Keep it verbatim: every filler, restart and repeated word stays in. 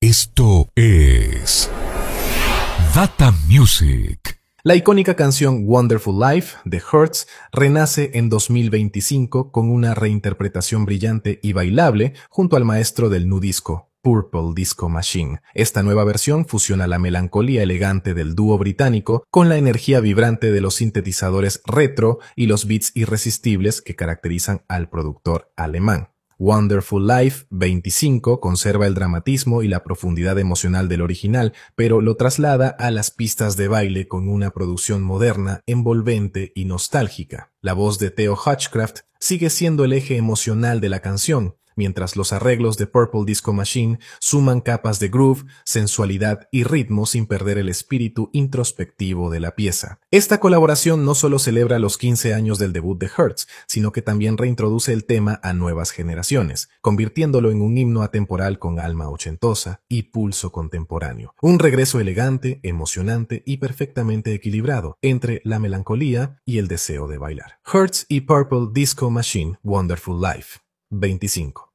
Esto es Data Music. La icónica canción Wonderful Life de Hurts renace en dos mil veinticinco con una reinterpretación brillante y bailable junto al maestro del nu disco, Purple Disco Machine. Esta nueva versión fusiona la melancolía elegante del dúo británico con la energía vibrante de los sintetizadores retro y los beats irresistibles que caracterizan al productor alemán. Wonderful Life veinticinco conserva el dramatismo y la profundidad emocional del original, pero lo traslada a las pistas de baile con una producción moderna, envolvente y nostálgica. La voz de Theo Hutchcraft sigue siendo el eje emocional de la canción, mientras los arreglos de Purple Disco Machine suman capas de groove, sensualidad y ritmo sin perder el espíritu introspectivo de la pieza. Esta colaboración no solo celebra los quince años del debut de Hurts, sino que también reintroduce el tema a nuevas generaciones, convirtiéndolo en un himno atemporal con alma ochentosa y pulso contemporáneo. Un regreso elegante, emocionante y perfectamente equilibrado entre la melancolía y el deseo de bailar. Hurts y Purple Disco Machine Wonderful Life veinticinco.